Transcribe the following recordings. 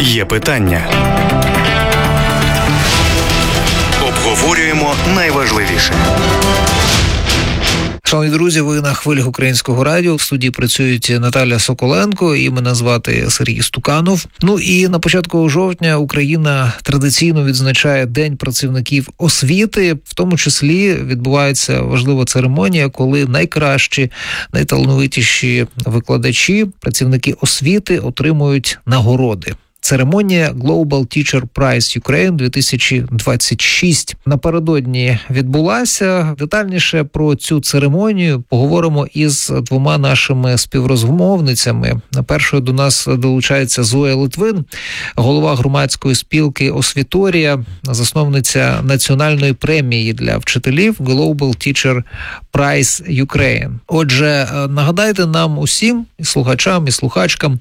Є питання. Обговорюємо найважливіше. Шановні друзі, ви на хвилях Українського радіо. В студії працюють Наталя Соколенко і мене звати Сергій Стуканов. Ну і на початку жовтня Україна традиційно відзначає День працівників освіти. В тому числі відбувається важлива церемонія, коли найкращі, найталановитіші викладачі, працівники освіти отримують нагороди. Церемонія Global Teacher Prize Ukraine 2026 напередодні відбулася. Детальніше про цю церемонію поговоримо із двома нашими співрозмовницями. Першою до нас долучається Зоя Литвин, голова громадської спілки «Освіторія», засновниця національної премії для вчителів Global Teacher Prize Ukraine. Отже, нагадайте нам усім, і слухачам, і слухачкам,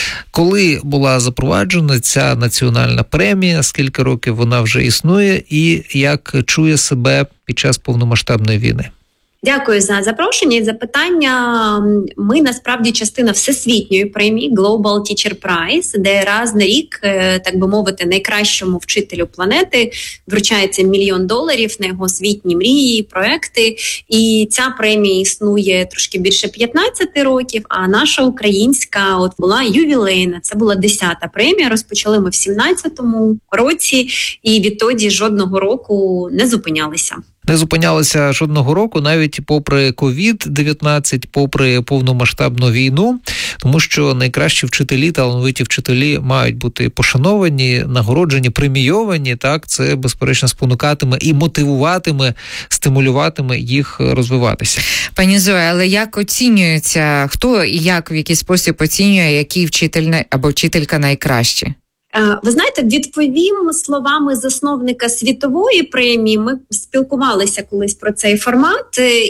коли була запроваджена ця національна премія, скільки років вона вже існує і як чує себе під час повномасштабної війни. Дякую за запрошення і запитання. Ми, насправді, частина всесвітньої премії Global Teacher Prize, де раз на рік, так би мовити, найкращому вчителю планети вручається $1 мільйон на його освітні мрії, проекти. І ця премія існує трошки більше 15 років, а наша українська була ювілейна. Це була 10-та премія. Розпочали ми в 17-му році і відтоді жодного року не зупинялися. Не зупинялися жодного року, навіть попри COVID-19, попри повномасштабну війну, тому що найкращі вчителі, талановиті вчителі мають бути пошановані, нагороджені, премійовані. Так, це, безперечно, спонукатиме і мотивуватиме, стимулюватиме їх розвиватися. Пані Зоя, але як оцінюється, хто і як, в який спосіб оцінює, який вчитель або вчителька найкраще? Ви знаєте, відповім словами засновника світової премії. Ми спілкувалися колись про цей формат,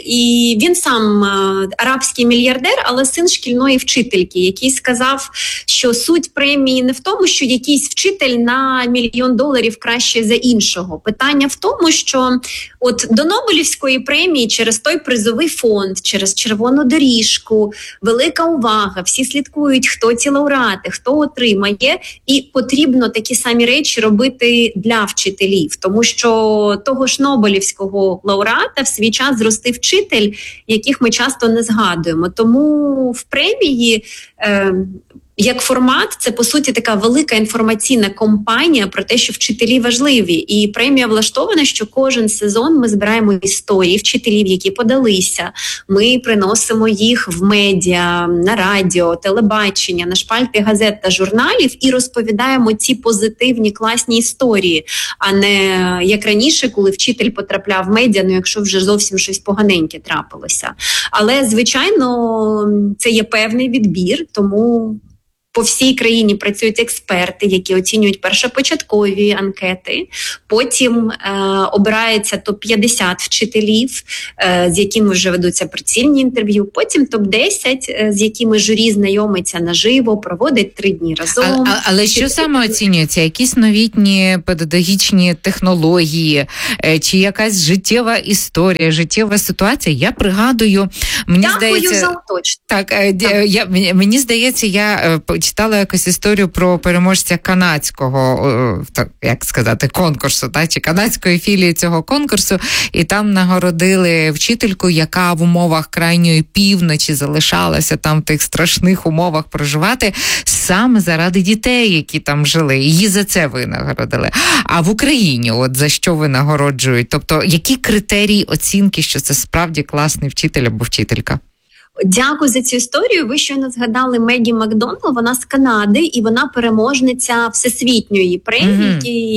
і він сам арабський мільярдер, але син шкільної вчительки, який сказав, що суть премії не в тому, що якийсь вчитель на $1 мільйон краще за іншого. Питання в тому, що от до Нобелівської премії через той призовий фонд, через червону доріжку, велика увага, всі слідкують, хто ці лауреати, хто отримає, і потрібно такі самі речі робити для вчителів, тому що того ж Нобелівського лауреата в свій час зростив вчитель, яких ми часто не згадуємо. Тому в премії як формат, це, по суті, така велика інформаційна кампанія про те, що вчителі важливі. І премія влаштована, що кожен сезон ми збираємо історії вчителів, які подалися. Ми приносимо їх в медіа, на радіо, телебачення, на шпальти газет та журналів і розповідаємо ці позитивні, класні історії, а не як раніше, коли вчитель потрапляв в медіа, якщо вже зовсім щось поганеньке трапилося. Але, звичайно, це є певний відбір, тому по всій країні працюють експерти, які оцінюють першопочаткові анкети. Потім обирається топ-50 вчителів, з якими вже ведуться прицільні інтерв'ю. Потім топ-10, з якими журі знайомиться наживо, проводить 3 дні разом. Але що саме оцінюється? Якісь новітні педагогічні технології? Чи якась життєва історія, життєва ситуація? Я пригадую, мені здається... за уточнення. Так, мені здається, я читала якусь історію про переможця канадського, так, як сказати, конкурсу, так, чи канадської філії цього конкурсу, і там нагородили вчительку, яка в умовах крайньої півночі залишалася там в тих страшних умовах проживати саме заради дітей, які там жили. Її за це ви нагородили. А в Україні от за що ви нагороджують? Тобто, які критерії оцінки, що це справді класний вчитель або вчителька? Дякую за цю історію. Ви щойно згадали Мегі Макдонал, вона з Канади, і вона переможниця всесвітньої премії,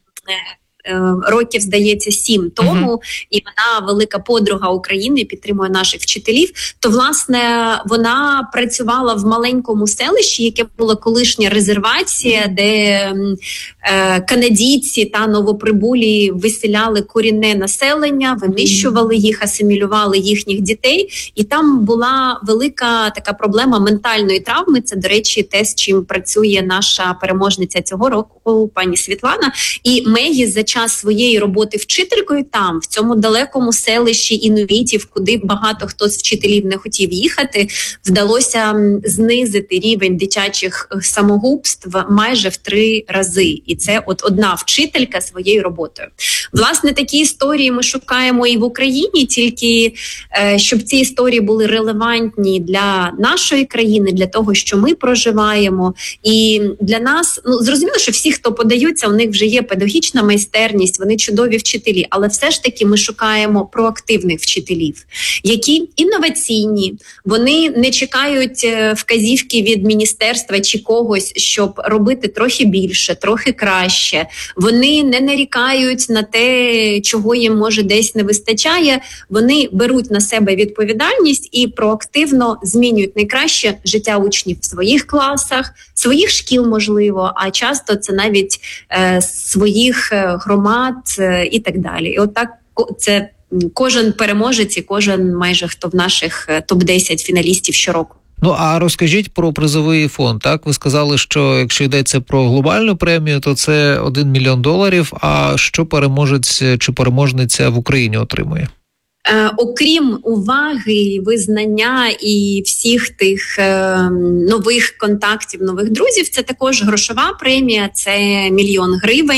років, здається, 7 тому, і вона велика подруга України, підтримує наших вчителів, то, власне, вона працювала в маленькому селищі, яке була колишня резервація, де канадійці та новоприбулі виселяли корінне населення, винищували їх, асимілювали їхніх дітей. І там була велика така проблема ментальної травми. Це, до речі, те, з чим працює наша переможниця цього року, пані Світлана. І Мегі за час своєї роботи вчителькою там, в цьому далекому селищі інуїтів, куди багато хто з вчителів не хотів їхати, вдалося знизити рівень дитячих самогубств майже в 3 рази. І це от одна вчителька своєю роботою. Власне, такі історії ми шукаємо і в Україні, тільки щоб ці історії були релевантні для нашої країни, для того, що ми проживаємо. І для нас, зрозуміло, що всі, хто подаються, у них вже є педагогічна майстерність, вони чудові вчителі, але все ж таки ми шукаємо проактивних вчителів, які інноваційні, вони не чекають вказівки від міністерства чи когось, щоб робити трохи більше, трохи краще. Вони не нарікають на те, чого їм, може, десь не вистачає. Вони беруть на себе відповідальність і проактивно змінюють найкраще життя учнів в своїх класах, своїх шкіл, можливо, а часто це навіть своїх громад і так далі. І отак це кожен переможець і кожен майже хто в наших топ-10 фіналістів щороку. Ну, а розкажіть про призовий фонд, так? Ви сказали, що якщо йдеться про глобальну премію, то це $1 мільйон, а що переможець чи переможниця в Україні отримує? Окрім уваги, визнання і всіх тих нових контактів, нових друзів, це також грошова премія, це $1 мільйон.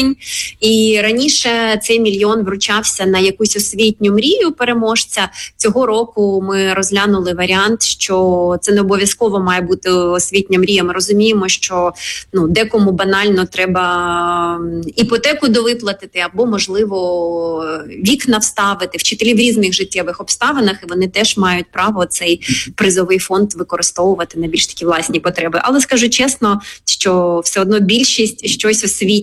І раніше цей $1 мільйон вручався на якусь освітню мрію переможця. Цього року ми розглянули варіант, що це не обов'язково має бути освітня мрія. Ми розуміємо, що декому банально треба іпотеку довиплатити або, можливо, вікна вставити, вчителі в різних життєвих обставинах, і вони теж мають право цей призовий фонд використовувати на більш такі власні потреби. Але скажу чесно, що все одно більшість щось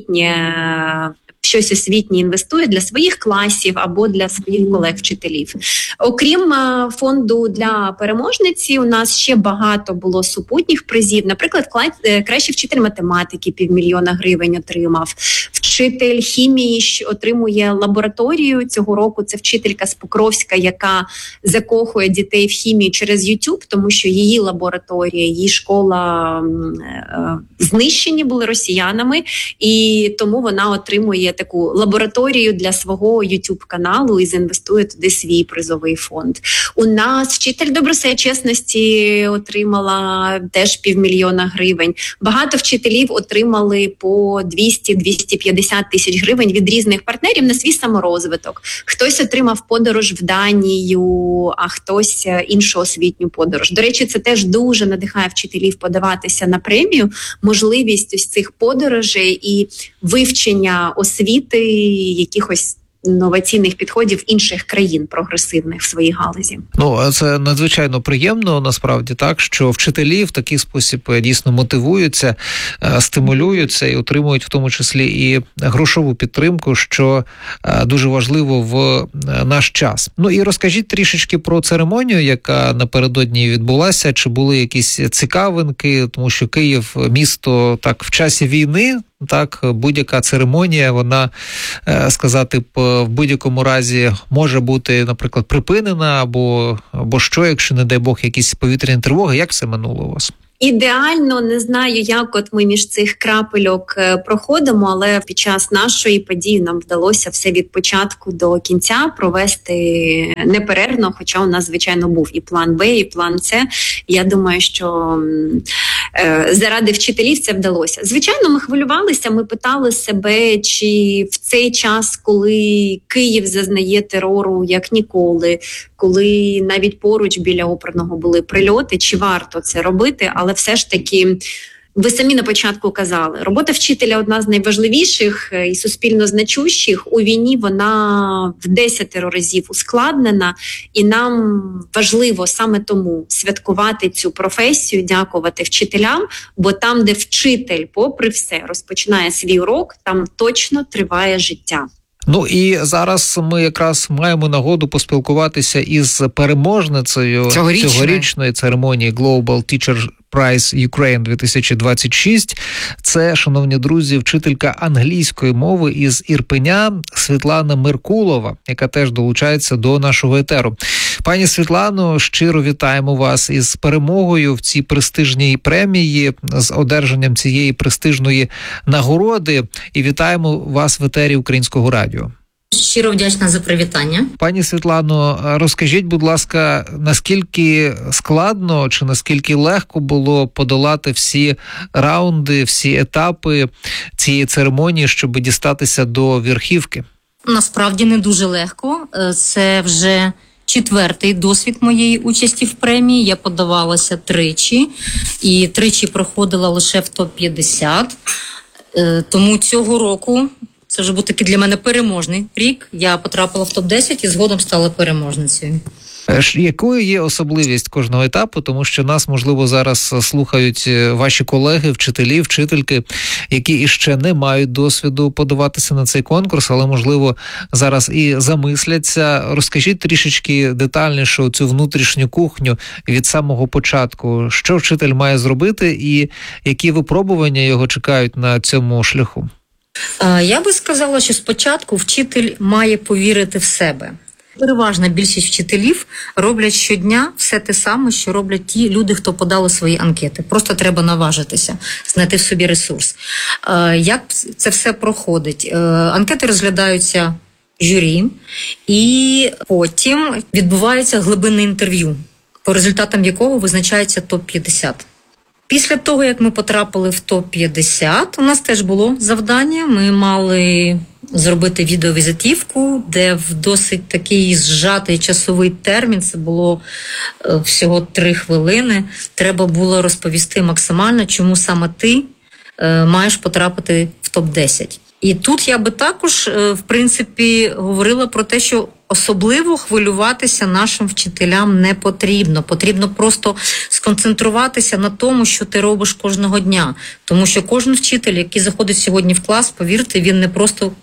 освітнє інвестує для своїх класів або для своїх колег-вчителів. Окрім фонду для переможниці, у нас ще багато було супутніх призів. Наприклад, кращий вчитель математики $500 000 отримав. Вчитель хімії отримує лабораторію. Цього року це вчителька з Покровська, яка закохує дітей в хімію через YouTube, тому що її лабораторія, її школа знищені були росіянами, і тому вона отримує таку лабораторію для свого YouTube-каналу і заінвестує туди свій призовий фонд. У нас вчитель добросовісності отримала теж $500 000. Багато вчителів отримали по 200-250 тисяч гривень від різних партнерів на свій саморозвиток. Хтось отримав подорож в Данію, а хтось іншу освітню подорож. До речі, це теж дуже надихає вчителів подаватися на премію. Можливість ось цих подорожей і вивчення освіти, якихось інноваційних підходів інших країн прогресивних в своїй галузі. Це надзвичайно приємно, насправді, так, що вчителі в такий спосіб дійсно мотивуються, стимулюються і отримують в тому числі і грошову підтримку, що дуже важливо в наш час. І розкажіть трішечки про церемонію, яка напередодні відбулася, чи були якісь цікавинки, тому що Київ – місто так в часі війни, так, будь-яка церемонія, вона, сказати, в будь-якому разі може бути, наприклад, припинена, або що, якщо, не дай Бог, якісь повітряні тривоги. Як все минуло у вас? Ідеально, не знаю, як от ми між цих крапельок проходимо, але під час нашої події нам вдалося все від початку до кінця провести неперервно, хоча у нас, звичайно, був і план Б, і план С. Я думаю, що заради вчителів це вдалося. Звичайно, ми хвилювалися, ми питали себе, чи в цей час, коли Київ зазнає терору як ніколи, коли навіть поруч біля оперного були прильоти, чи варто це робити, але все ж таки, ви самі на початку казали, робота вчителя одна з найважливіших і суспільно значущих. У війні вона в 10 разів ускладнена, і нам важливо саме тому святкувати цю професію, дякувати вчителям, бо там, де вчитель, попри все, розпочинає свій урок, там точно триває життя. І зараз ми якраз маємо нагоду поспілкуватися із переможницею цьогорічної церемонії Global Teacher Prize Ukraine 2026. Це, шановні друзі, вчителька англійської мови із Ірпеня Світлана Меркулова, яка теж долучається до нашого етеру. Пані Світлано, щиро вітаємо вас із перемогою в цій престижній премії, з одержанням цієї престижної нагороди, і вітаємо вас в етері Українського радіо. Щиро вдячна за привітання. Пані Світлано, розкажіть, будь ласка, наскільки складно чи наскільки легко було подолати всі раунди, всі етапи цієї церемонії, щоб дістатися до верхівки? Насправді не дуже легко. Це вже 4-й досвід моєї участі в премії. Я подавалася 3 і 3 проходила лише в топ-50. Тому цього року це вже був такий для мене переможний рік. Я потрапила в топ-10 і згодом стала переможницею. Якою є особливість кожного етапу? Тому що нас, можливо, зараз слухають ваші колеги, вчителі, вчительки, які іще не мають досвіду подаватися на цей конкурс, але, можливо, зараз і замисляться. Розкажіть трішечки детальніше цю внутрішню кухню від самого початку. Що вчитель має зробити і які випробування його чекають на цьому шляху? Я би сказала, що спочатку вчитель має повірити в себе. Переважна більшість вчителів роблять щодня все те саме, що роблять ті люди, хто подали свої анкети. Просто треба наважитися, знайти в собі ресурс. Як це все проходить? Анкети розглядаються журі, і потім відбувається глибинне інтерв'ю, по результатам якого визначається топ-50. Після того, як ми потрапили в топ-50, у нас теж було завдання. Ми мали зробити відеовізитівку, де в досить такий зжатий часовий термін, це було всього 3 хвилини, треба було розповісти максимально, чому саме ти маєш потрапити в топ-10. І тут я би також, в принципі, говорила про те, що особливо хвилюватися нашим вчителям не потрібно. Потрібно просто сконцентруватися на тому, що ти робиш кожного дня. Тому що кожен вчитель, який заходить сьогодні в клас, повірте, він не просто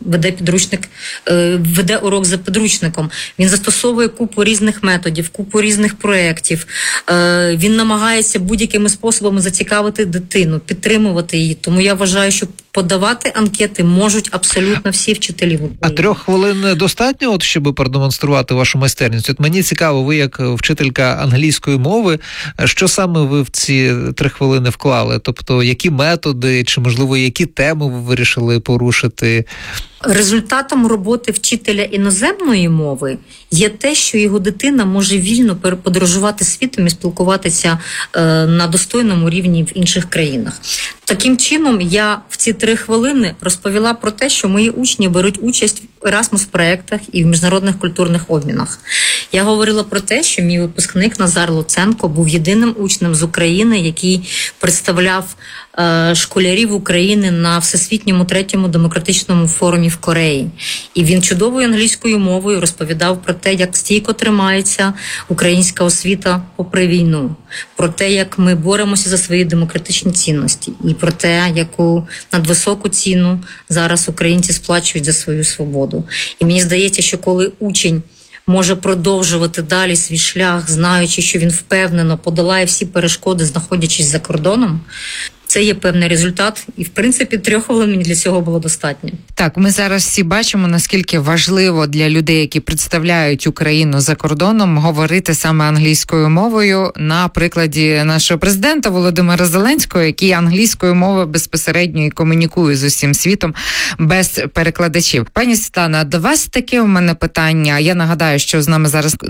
веде урок за підручником. Він застосовує купу різних методів, купу різних проєктів. Він намагається будь-якими способами зацікавити дитину, підтримувати її. Тому я вважаю, що подавати анкети можуть абсолютно всі вчителі в Україні. А 3 хвилин достатньо, щоб продемонструвати вашу майстерність? От мені цікаво, ви як вчителька англійської мови, що саме ви в ці 3 хвилини вклали? Тобто, які методи, чи, можливо, які теми ви вирішили порушити? Результатом роботи вчителя іноземної мови є те, що його дитина може вільно подорожувати світом і спілкуватися на достойному рівні в інших країнах. Таким чином, я в ці 3 хвилини розповіла про те, що мої учні беруть участь в Erasmus-проєктах і в міжнародних культурних обмінах. Я говорила про те, що мій випускник Назар Луценко був єдиним учнем з України, який представляв школярів України на Всесвітньому 3-му демократичному форумі в Кореї. І він чудовою англійською мовою розповідав про те, як стійко тримається українська освіта попри війну, про те, як ми боремося за свої демократичні цінності, і про те, яку надвисоку ціну зараз українці сплачують за свою свободу. І мені здається, що коли учень може продовжувати далі свій шлях, знаючи, що він впевнено подолає всі перешкоди, знаходячись за кордоном, це є певний результат, і, в принципі, 3 хвилин мені для цього було достатньо. Так, ми зараз всі бачимо, наскільки важливо для людей, які представляють Україну за кордоном, говорити саме англійською мовою на прикладі нашого президента Володимира Зеленського, який англійською мовою безпосередньо і комунікує з усім світом без перекладачів. Пані Світлана, до вас таке у мене питання. Я нагадаю, що з нами зараз